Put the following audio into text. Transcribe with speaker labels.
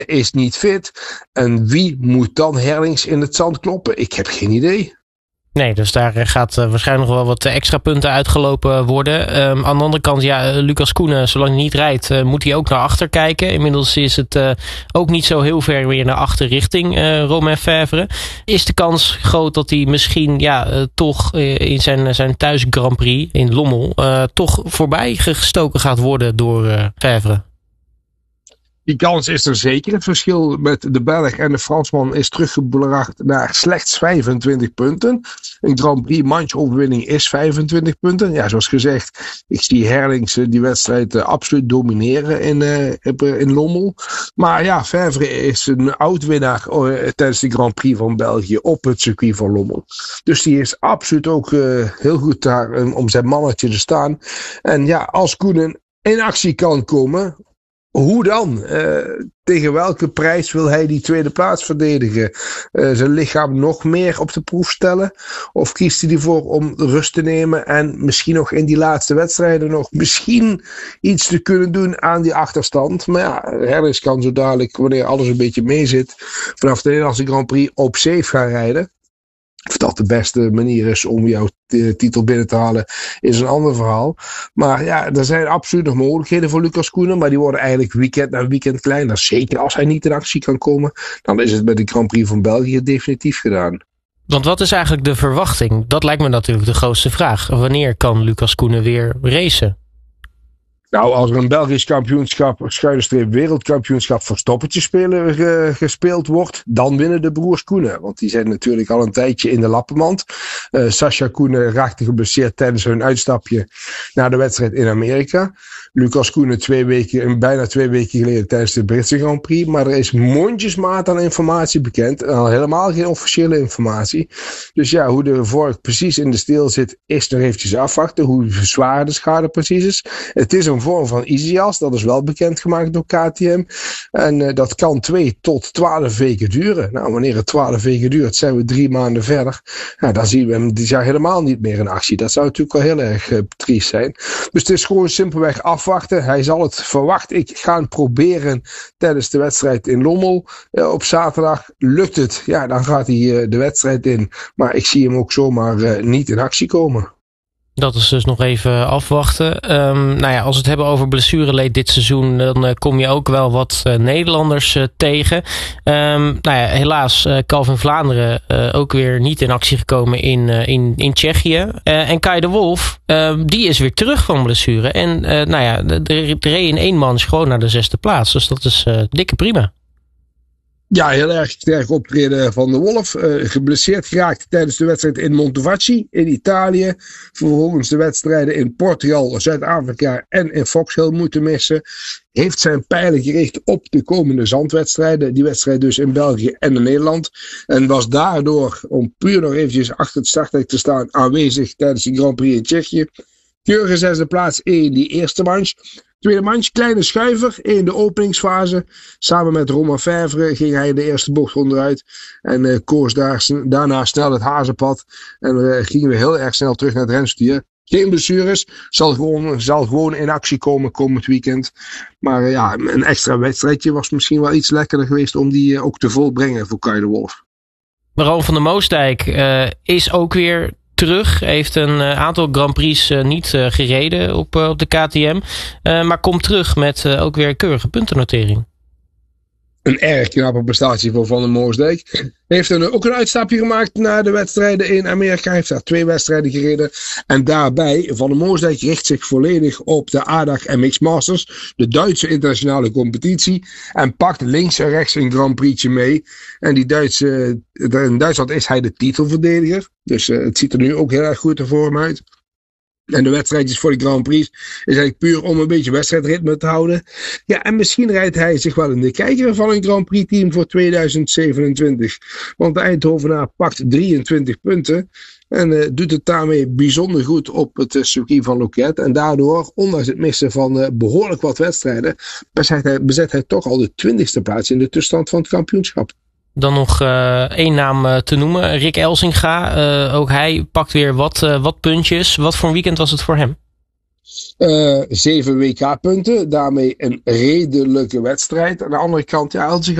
Speaker 1: is niet fit. En wie moet dan Herlings in het zand kloppen? Ik heb geen idee.
Speaker 2: Nee, dus daar gaat waarschijnlijk nog wel wat extra punten uitgelopen worden. Aan de andere kant, Lucas Koenen, zolang hij niet rijdt, moet hij ook naar achter kijken. Inmiddels is het ook niet zo heel ver weer naar achter richting Romain Fevre. Is de kans groot dat hij misschien toch in zijn thuis Grand Prix in Lommel toch voorbij gestoken gaat worden door Fevre?
Speaker 1: Die kans is er zeker. Het verschil met de Belg en de Fransman is teruggebracht naar slechts 25 punten. Een Grand Prix manche-overwinning is 25 punten. Ja, zoals gezegd, ik zie Herlings die wedstrijd absoluut domineren in Lommel. Maar ja, Fevre is een oud-winnaar tijdens de Grand Prix van België op het circuit van Lommel. Dus die is absoluut ook heel goed daar om zijn mannetje te staan. En ja, als Koenen in actie kan komen, hoe dan? Tegen welke prijs wil hij die tweede plaats verdedigen? Zijn lichaam nog meer op de proef stellen? Of kiest hij ervoor om rust te nemen en misschien nog in die laatste wedstrijden nog misschien iets te kunnen doen aan die achterstand? Maar ja, Herlings kan zo dadelijk, wanneer alles een beetje meezit, vanaf de Nederlandse Grand Prix op safe gaan rijden. Of dat de beste manier is om jouw titel binnen te halen, is een ander verhaal. Maar ja, er zijn absoluut nog mogelijkheden voor Lucas Koenen. Maar die worden eigenlijk weekend na weekend kleiner. Zeker als hij niet in actie kan komen, dan is het met de Grand Prix van België definitief gedaan.
Speaker 2: Want wat is eigenlijk de verwachting? Dat lijkt me natuurlijk de grootste vraag. Wanneer kan Lucas Koenen weer racen?
Speaker 1: Nou, als er een Belgisch kampioenschap, wereldkampioenschap voor stoppertjes spelen gespeeld wordt, dan winnen de broers Koenen. Want die zijn natuurlijk al een tijdje in de lappenmand. Sascha Koenen raakte geblesseerd tijdens hun uitstapje naar de wedstrijd in Amerika. Lucas Koenen bijna 2 weken geleden tijdens de Britse Grand Prix. Maar er is mondjesmaat aan informatie bekend. En al helemaal geen officiële informatie. Dus ja, hoe de vork precies in de steel zit, is nog eventjes afwachten. Hoe zwaar de schade precies is. Het is een vorm van ISIAS, dat is wel bekendgemaakt door KTM. En dat kan 2 tot 12 weken duren. Nou, wanneer het 12 weken duurt, zijn we 3 maanden verder. Nou, dan zien we hem dit jaar helemaal niet meer in actie. Dat zou natuurlijk wel heel erg triest zijn. Dus het is gewoon simpelweg afwachten. Hij zal het verwachten. Ik ga het proberen tijdens de wedstrijd in Lommel op zaterdag. Lukt het, ja, dan gaat hij de wedstrijd in. Maar ik zie hem ook zomaar niet in actie komen.
Speaker 2: Dat is dus nog even afwachten. Als we het hebben over blessureleed dit seizoen, dan kom je ook wel wat Nederlanders tegen. Helaas Calvin Vlaanderen ook weer niet in actie gekomen in Tsjechië. En Kai de Wolf, die is weer terug van blessure. En de reed in 1 manche gewoon naar de 6e plaats. Dus dat is dikke prima.
Speaker 1: Ja, heel erg sterk optreden van de Wolf. Geblesseerd geraakt tijdens de wedstrijd in Montevacchi in Italië. Vervolgens de wedstrijden in Portugal, Zuid-Afrika en in Fox Hill moeten missen. Heeft zijn pijlen gericht op de komende zandwedstrijden. Die wedstrijd dus in België en in Nederland. En was daardoor, om puur nog eventjes achter het starthek te staan, aanwezig tijdens de Grand Prix in Tsjechië. Keurige 6e plaats in die eerste manche. Tweede manche, kleine schuiver in de openingsfase. Samen met Romain Fevre ging hij de eerste bocht onderuit. En koos daarna snel het hazenpad. En gingen we heel erg snel terug naar het renstuur. Geen blessures. Zal gewoon in actie komen komend weekend. Maar een extra wedstrijdje was misschien wel iets lekkerder geweest om die ook te volbrengen voor Kai de Wolf.
Speaker 2: Ron van der Moosdijk is ook weer terug. Heeft een aantal Grand Prix niet gereden op de KTM. Maar komt terug met ook weer een keurige puntennotering.
Speaker 1: Een erg knappe prestatie voor Van der Moosdijk. Heeft ook een uitstapje gemaakt naar de wedstrijden in Amerika. Hij heeft daar 2 wedstrijden gereden. En daarbij, Van der Moosdijk richt zich volledig op de ADAC MX Masters. De Duitse internationale competitie. En pakt links en rechts een Grand Prix'tje mee. En in Duitsland is hij de titelverdediger. Dus het ziet er nu ook heel erg goed voor hem uit. En de wedstrijdjes voor de Grand Prix is eigenlijk puur om een beetje wedstrijdritme te houden. Ja, en misschien rijdt hij zich wel in de kijker van een Grand Prix team voor 2027. Want de Eindhovenaar pakt 23 punten. En doet het daarmee bijzonder goed op het circuit van Loket. En daardoor, ondanks het missen van behoorlijk wat wedstrijden, bezet hij toch al de 20e plaats in de tussenstand van het kampioenschap.
Speaker 2: Dan nog 1 naam te noemen. Rick Elsinga. Ook hij pakt weer wat puntjes. Wat voor een weekend was het voor hem?
Speaker 1: 7 WK-punten, daarmee een redelijke wedstrijd. Aan de andere kant, ja, als je